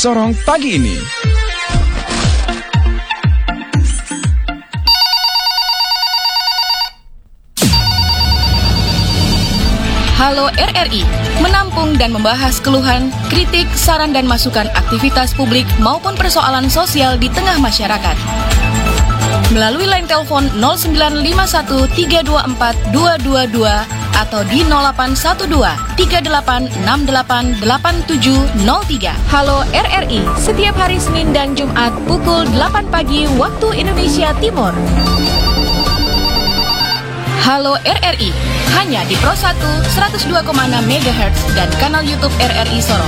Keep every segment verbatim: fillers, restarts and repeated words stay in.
Sorong pagi ini. Halo R R I, menampung dan membahas keluhan, kritik, saran dan masukan aktivitas publik maupun persoalan sosial di tengah masyarakat. Melalui line telepon nol sembilan lima satu tiga dua empat dua dua dua atau di nol delapan satu dua tiga delapan enam delapan delapan tujuh nol tiga. Halo R R I, setiap hari Senin dan Jumat pukul delapan pagi waktu Indonesia Timur. Halo R R I, hanya di Pro satu seratus dua koma enam megahertz dan kanal YouTube R R I Sorong.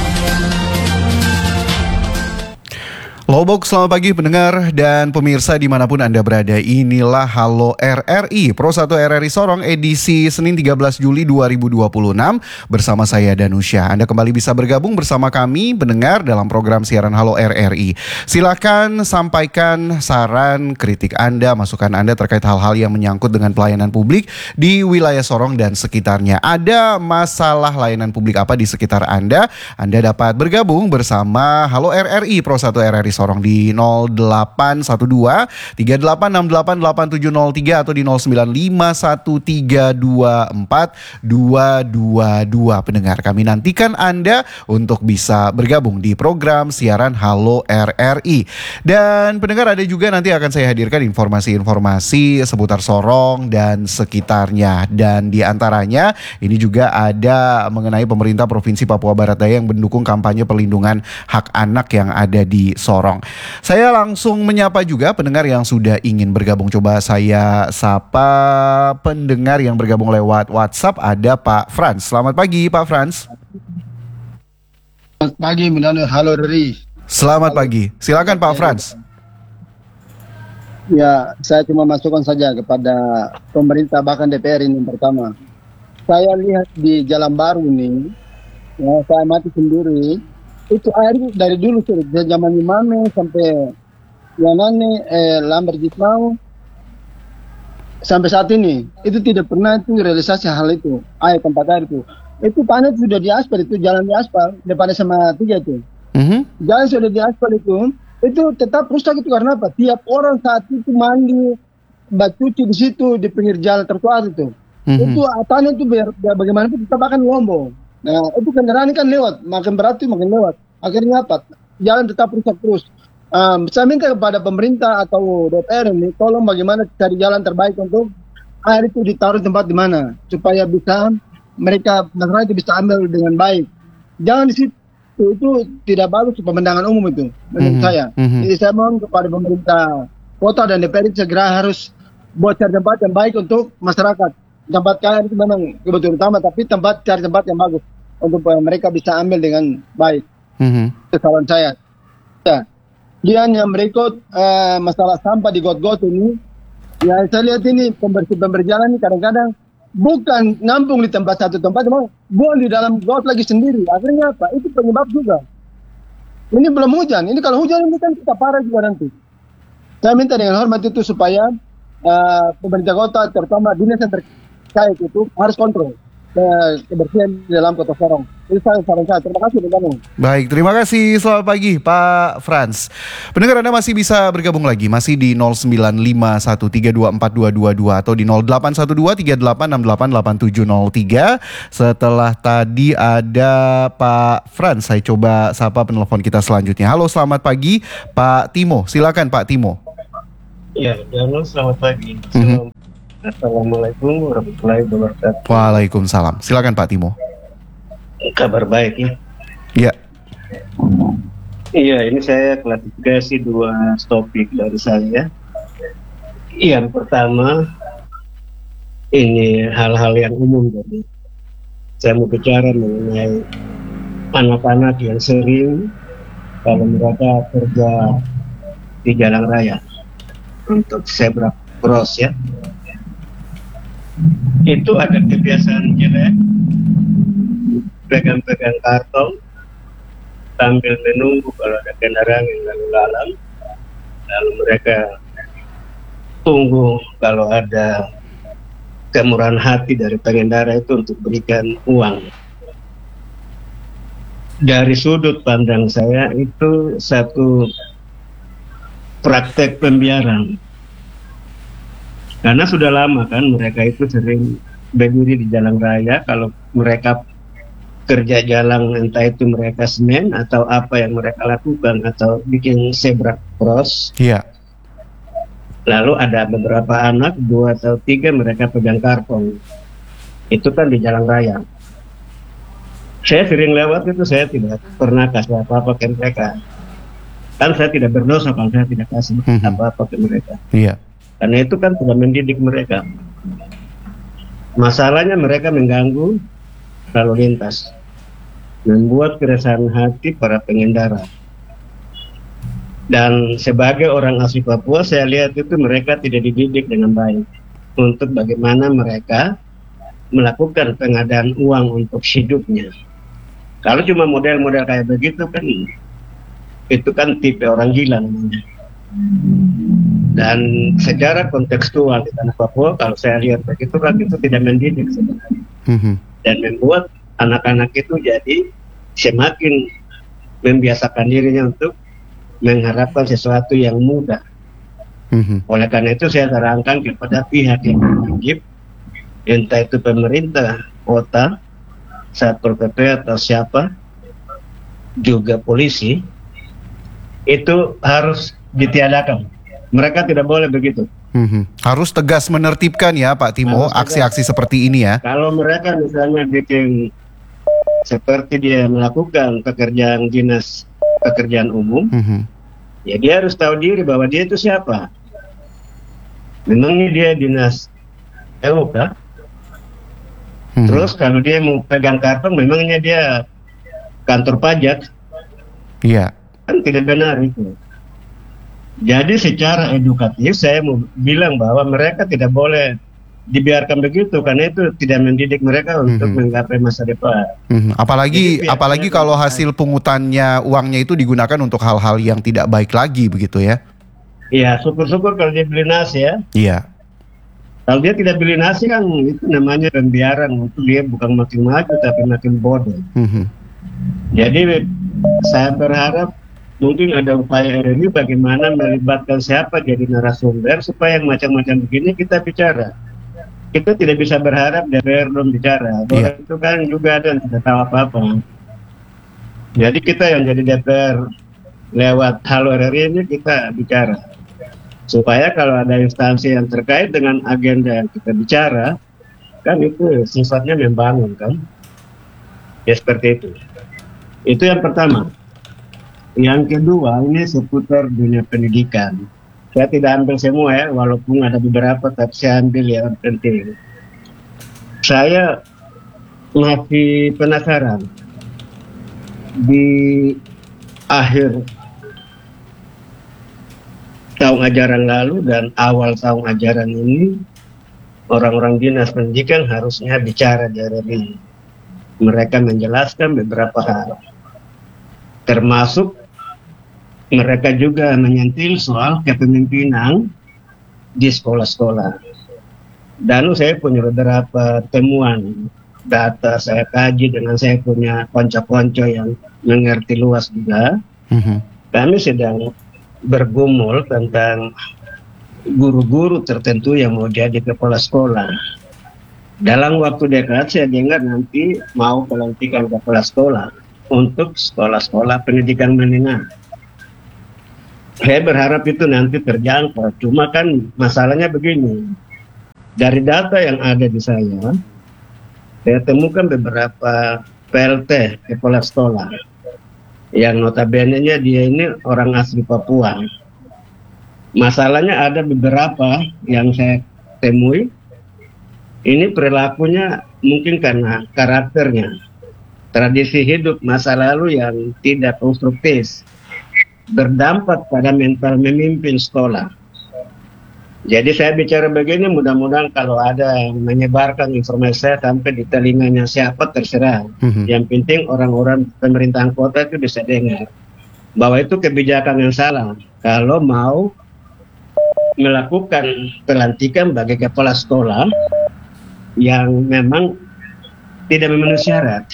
Lobok, selamat pagi pendengar dan pemirsa dimanapun Anda berada. Inilah Halo R R I, Pro satu R R I Sorong edisi Senin tiga belas Juli dua ribu dua puluh enam bersama saya Danusya. Anda kembali bisa bergabung bersama kami pendengar dalam program siaran Halo R R I. Silakan sampaikan saran, kritik Anda, masukan Anda terkait hal-hal yang menyangkut dengan pelayanan publik di wilayah Sorong dan sekitarnya. Ada masalah layanan publik apa di sekitar Anda? Anda dapat bergabung bersama Halo R R I, Pro satu R R I Sorong di nol delapan satu dua tiga delapan enam delapan delapan tujuh nol tiga atau di nol sembilan lima satu tiga dua empat dua dua dua. Pendengar, kami nantikan Anda untuk bisa bergabung di program siaran Halo R R I. Dan pendengar, ada juga nanti akan saya hadirkan informasi-informasi seputar Sorong dan sekitarnya. Dan di antaranya ini juga ada mengenai pemerintah Provinsi Papua Barat Daya yang mendukung kampanye perlindungan hak anak yang ada di Sorong. Saya langsung menyapa juga pendengar yang sudah ingin bergabung. Coba saya sapa pendengar yang bergabung lewat WhatsApp. Ada Pak Frans. Selamat pagi Pak Frans. Selamat pagi, mendengar Halo R R I. Selamat pagi. Silakan Pak Frans. Ya, saya cuma masukkan saja kepada pemerintah bahkan D P R ini. Pertama, saya lihat di Jalan Baru ini, ya, saya mati sendiri. Itu air dari dulu sudah dari zaman Imame sampai Yanane, eh, Lambert Jitmau sampai saat ini itu tidak pernah itu realisasi hal itu. Air tempat air itu itu panas sudah diaspal, itu jalan diaspal depannya sama tiga itu. Mm-hmm. Jalan sudah diaspal itu itu tetap rusak itu karena apa? Tiap orang saat itu mandi batuci di situ di pinggir jalan trotoar itu. Mm-hmm. Itu tanah itu biar, biar bagaimanapun tetap akan lombong. Nah, itu kendaraan kan lewat, makin berat itu makin lewat. Akhirnya apa? Jalan tetap rusak terus. Um, saya minta kepada pemerintah atau D P R ini, tolong bagaimana cari jalan terbaik untuk air itu ditaruh tempat di mana, supaya bisa mereka masyarakat itu bisa ambil dengan baik. Jangan di situ, itu tidak bagus pemandangan umum itu, menurut mm-hmm. saya. Mm-hmm. Jadi saya mohon kepada pemerintah kota dan D P R itu segera harus buat cari tempat yang baik untuk masyarakat. Tempat kalian itu memang kebutuhan utama, tapi tempat cari tempat yang bagus untuk mereka bisa ambil dengan baik. Mm-hmm. Itu saran saya. Ya. Dia yang berikut uh, masalah sampah di got-got ini, ya saya lihat ini pembersih-pembersih jalan ini kadang-kadang bukan nampung di tempat satu tempat, memang buang di dalam got lagi sendiri. Akhirnya apa? Itu penyebab juga. Ini belum hujan. Ini kalau hujan ini kan kita parah juga nanti. Saya minta dengan hormat itu supaya uh, pemerintah kota terutama dinas yang terkait saya itu harus kontrol ke- kebersihan di dalam kota Sorong. Itu saya saran saya. Terima kasih teman-teman. Baik, terima kasih. Selamat pagi Pak Frans. Pendengar, Anda masih bisa bergabung lagi, masih di nol sembilan lima satu tiga dua empat dua dua dua atau di nol delapan satu dua tiga delapan enam delapan delapan tujuh nol tiga. Setelah tadi ada Pak Frans, saya coba sapa penelpon kita selanjutnya. Halo, selamat pagi Pak Timo. Silakan Pak Timo. Ya, halo, selamat pagi. Mm-hmm. Assalamualaikum warahmatullahi wabarakatuh. Waalaikumsalam. Silakan Pak Timo. Kabar baik ya? Iya. Iya, ini saya klarifikasi dua topik dari saya. Yang pertama, ini hal-hal yang umum. Jadi saya mau bicara mengenai anak-anak yang sering kalau mereka kerja di jalan raya untuk zebra cross ya. Itu ada kebiasaan jelek, pegang-pegang karton sambil menunggu kalau ada kendaraan yang lalu lalang, lalu mereka tunggu kalau ada kemurahan hati dari pengendara itu untuk berikan uang. dari sudut pandang saya itu satu praktek pembiaran. Karena sudah lama kan mereka itu sering berdiri di jalan raya, kalau mereka kerja jalan, entah itu mereka semen atau apa yang mereka lakukan, atau bikin zebra cross. Iya. Lalu ada beberapa anak, dua atau tiga mereka pegang karton. Itu kan di jalan raya. Saya sering lewat itu, saya tidak pernah kasih apa-apa ke mereka. Kan saya tidak berdosa kalau saya tidak kasih Mhm. apa-apa ke mereka. Iya. Karena itu kan tidak mendidik mereka. Masalahnya mereka mengganggu lalu lintas, membuat keresahan hati para pengendara. Dan sebagai orang asli Papua, saya lihat itu mereka tidak dididik dengan baik untuk bagaimana mereka melakukan pengadaan uang untuk hidupnya. Kalau cuma model-model kayak begitu kan, itu kan tipe orang gila namanya. Dan secara kontekstual di tanah Papua, kalau saya lihat begitu kan, itu tidak mendidik sebenarnya. Mhm. Dan membuat anak-anak itu jadi semakin membiasakan dirinya untuk mengharapkan sesuatu yang mudah. Mhm. Oleh karena itu saya sarankan kepada pihak yang wajib, entah itu pemerintah kota, Satpol P P atau siapa, juga polisi, itu harus ditiadakan. Mereka tidak boleh begitu. Mhm. Harus tegas menertibkan ya Pak Timo Harus tegas. aksi-aksi seperti ini ya. Kalau mereka misalnya bikin seperti dia melakukan pekerjaan dinas pekerjaan umum, Mhm. ya dia harus tahu diri bahwa dia itu siapa. Memangnya dia dinas E O K? Mhm. Terus kalau dia mau pegang karton, memangnya dia kantor pajak? Iya. Kan tidak benar itu. Jadi secara edukatif saya mau bilang bahwa mereka tidak boleh dibiarkan begitu, karena itu tidak mendidik mereka untuk Mhm. menggapai masa depan. Mhm. Apalagi Jadi, apalagi biasanya kalau kan- hasil pungutannya uangnya itu digunakan untuk hal-hal yang tidak baik lagi begitu ya. Ya syukur-syukur kalau dia beli nasi ya. Iya. Kalau dia tidak beli nasi kan itu namanya pembiaran, untuk dia bukan makin maju tapi makin bodoh. Mhm. Jadi saya berharap mungkin ada upaya R R I bagaimana melibatkan siapa jadi narasumber supaya yang macam-macam begini kita bicara. Kita tidak bisa berharap D P R belum bicara. Iya. Itu kan juga ada yang tidak tahu apa-apa. Jadi kita yang jadi D P R lewat Halo R R I ini kita bicara. Supaya kalau ada instansi yang terkait dengan agenda yang kita bicara, kan itu sifatnya membangun kan. Ya seperti itu. Itu yang pertama. Yang kedua, ini seputar dunia pendidikan. Saya tidak ambil semua ya, walaupun ada beberapa, tapi saya ambil yang penting. Saya masih penasaran. Di akhir tahun ajaran lalu dan awal tahun ajaran ini, orang-orang dinas pendidikan harusnya bicara dari mereka menjelaskan beberapa hal. Termasuk mereka juga menyentil soal kepemimpinan di sekolah-sekolah. Dan saya punya beberapa temuan, data saya kaji dengan saya punya konco-konco yang mengerti luas juga. Mhm. Kami sedang bergumul tentang guru-guru tertentu yang mau jadi kepala sekolah. Dalam waktu dekat saya dengar nanti mau pelantikan kepala sekolah untuk sekolah-sekolah pendidikan menengah. Saya berharap itu nanti terjangkau. Cuma kan masalahnya begini. Dari data yang ada di saya, saya temukan beberapa P L T kepala sekolah yang notabene-nya dia ini orang asli Papua. Masalahnya ada beberapa yang saya temui, ini perilakunya mungkin karena karakternya, tradisi hidup masa lalu yang tidak konstruktif, berdampak pada mental memimpin sekolah. Jadi saya bicara begini, mudah-mudahan kalau ada yang menyebarkan informasi saya sampai di telinganya siapa terserah. Mhm. Yang penting orang-orang pemerintahan kota itu bisa dengar bahwa itu kebijakan yang salah kalau mau melakukan pelantikan bagi kepala sekolah yang memang tidak memenuhi syarat.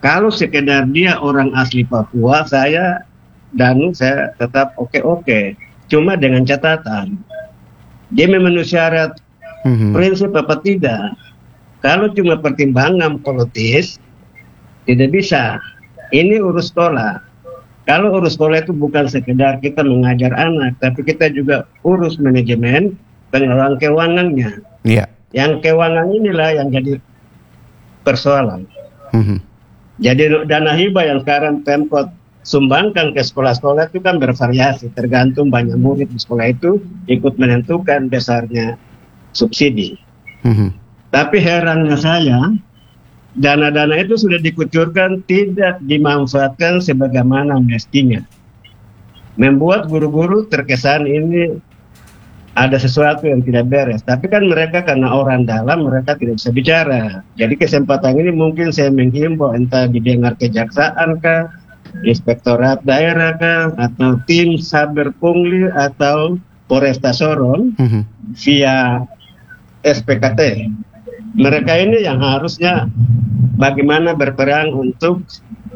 Kalau sekedar dia orang asli Papua, saya Danu saya tetap oke-oke. Cuma dengan catatan, dia memenuhi syarat Mhm. prinsip apa tidak. Kalau cuma pertimbangan politis, tidak bisa. Ini urus sekolah. Kalau urus sekolah itu bukan sekedar kita mengajar anak, tapi kita juga urus manajemen, pengelolaan keuangannya. Iya. Yang keuangan inilah yang jadi persoalan. Mhm. Jadi dana hibah yang sekarang Pemkot sumbangkan ke sekolah-sekolah itu kan bervariasi, tergantung banyak murid di sekolah itu ikut menentukan besarnya subsidi. Mhm. Tapi herannya saya, dana-dana itu sudah dikucurkan tidak dimanfaatkan sebagaimana mestinya. Membuat guru-guru terkesan ini ada sesuatu yang tidak beres. Tapi kan mereka karena orang dalam, mereka tidak bisa bicara. Jadi kesempatan ini mungkin saya menghimbau entah didengar kejaksaan kah, inspektorat daerah kah, atau tim Saber Pungli atau Polresta Sorong Mhm. via S P K T. Mereka ini yang harusnya bagaimana berperan untuk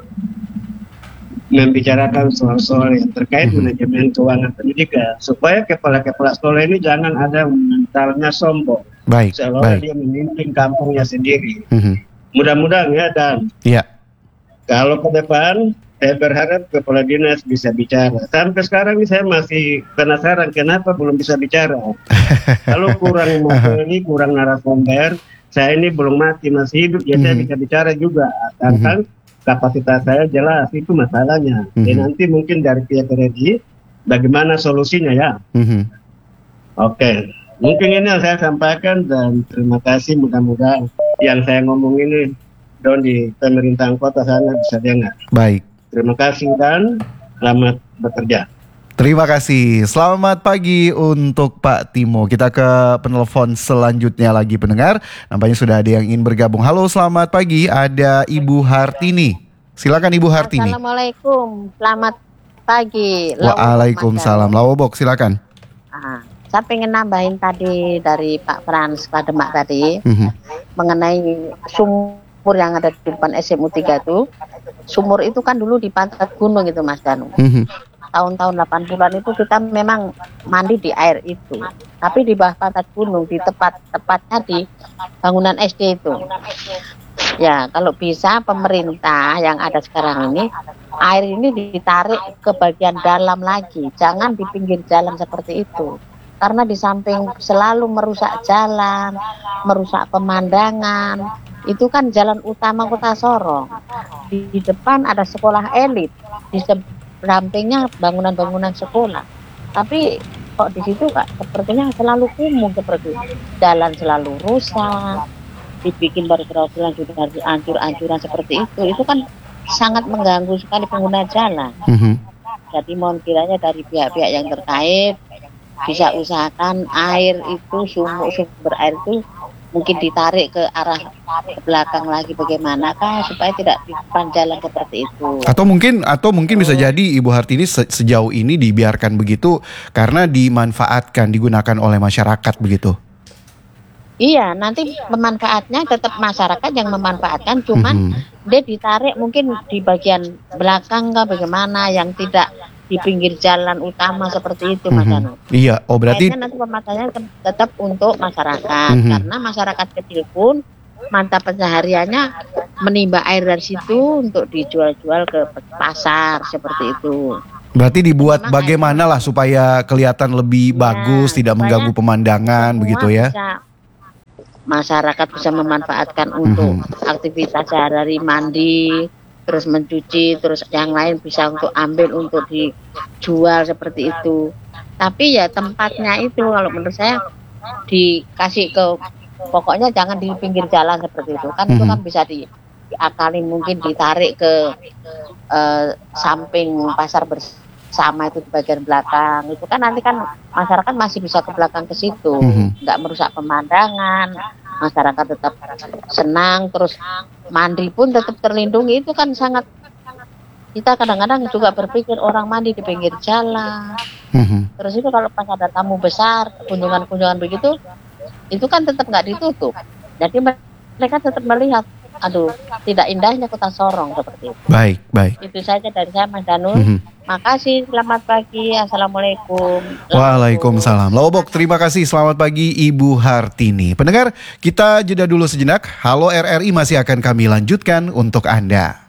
membicarakan soal-soal yang terkait manajemen keuangan pendidikan, supaya kepala-kepala sekolah ini jangan ada mentalnya sombong, Baik, seolah baik. dia memimpin kampungnya sendiri. Mhm. Mudah-mudahan ya, dan Iya. kalau ke depan saya berharap kepala dinas bisa bicara. Sampai sekarang ini saya masih penasaran kenapa belum bisa bicara. Kalau kurang materi, kurang narasumber, saya ini belum mati, masih hidup, ya saya Mhm. bisa bicara juga. Asalkan kapasitas saya jelas, itu masalahnya. Dan Mhm. nanti mungkin dari pihak R R I, bagaimana solusinya ya. Mhm. Oke, mungkin ini yang saya sampaikan dan terima kasih, mudah-mudahan yang saya ngomong ini don di pemerintahan kota sana bisa dengar. Baik. Terima kasih dan selamat bekerja. Terima kasih. Selamat pagi untuk Pak Timo. Kita ke penelpon selanjutnya lagi pendengar. Nampaknya sudah ada yang ingin bergabung. Halo, selamat pagi. Ada Ibu Hartini. Silakan Ibu Hartini. Assalamualaikum, selamat pagi. Lawobok, Waalaikumsalam. Mas Danu. Lawobok, silakan. Ah, saya pengen nambahin tadi dari Pak Frans Pademak tadi Mhm. mengenai sumur yang ada di depan S M U tiga itu. Sumur itu kan dulu di pantat gunung itu, Mas Danu. Mhm. Tahun-tahun delapan puluhan itu kita memang mandi di air itu. Tapi di bawah pantat gunung, di tepat tepatnya di bangunan S D itu. Ya, kalau bisa pemerintah yang ada sekarang ini, air ini ditarik ke bagian dalam lagi. Jangan di pinggir jalan seperti itu. Karena di samping selalu merusak jalan, merusak pemandangan. Itu kan jalan utama Kota Sorong. Di, di depan ada sekolah elit. Di sampingnya bangunan-bangunan sekolah. Tapi kok di situ Kak sepertinya selalu kumuh seperti itu. Jalan selalu rusak, dibikin bergeraulan sudah ancur-ancuran seperti itu. Itu kan sangat mengganggu sekali pengguna jalan. Mhm. Jadi mohon kiranya dari pihak-pihak yang terkait bisa usahakan air itu, sumur sumber air itu mungkin ditarik ke arah ke belakang lagi, bagaimanakah supaya tidak di depan jalan seperti itu. Atau mungkin atau mungkin bisa jadi Ibu Hartini se- sejauh ini dibiarkan begitu karena dimanfaatkan, digunakan oleh masyarakat begitu. Iya, nanti pemanfaatnya tetap masyarakat yang memanfaatkan, cuman Mhm. dia ditarik mungkin di bagian belakang kah bagaimana yang tidak di pinggir jalan utama seperti itu, Mas Mhm. Danu. Iya, oh berarti Akhirnya nanti pemakaiannya tet- tetap untuk masyarakat, Mhm. karena masyarakat kecil pun mata pencahariannya menimba air dari situ untuk dijual-jual ke pasar seperti itu. berarti dibuat Memang bagaimana lah supaya kelihatan lebih Ya, bagus, tidak supaya mengganggu pemandangan semua begitu ya. bisa, masyarakat bisa memanfaatkan untuk aktivitas sehari-hari, mandi, terus mencuci, terus yang lain bisa untuk ambil untuk dijual seperti itu. Tapi ya tempatnya itu kalau menurut saya dikasih ke, pokoknya jangan di pinggir jalan seperti itu kan. Itu Mhm. kan bisa di diakalin, mungkin ditarik ke eh, samping pasar bersama itu di bagian belakang. Itu kan nanti kan masyarakat masih bisa ke belakang ke situ, Mhm. nggak merusak pemandangan, masyarakat tetap senang, terus mandi pun tetap terlindungi. Itu kan sangat, kita kadang-kadang juga berpikir orang mandi di pinggir jalan. Mhm. Terus itu kalau pas ada tamu besar, kunjungan-kunjungan begitu, itu kan tetap nggak ditutup. Jadi mereka tetap melihat aduh, tidak indahnya Kota Sorong seperti itu. Baik, baik. Itu saja dari saya, Mas Danul. Mhm. Makasih, selamat pagi, assalamualaikum. Waalaikumsalam. Lowobok, terima kasih. Selamat pagi Ibu Hartini. Pendengar, kita jeda dulu sejenak. Halo R R I masih akan kami lanjutkan untuk Anda.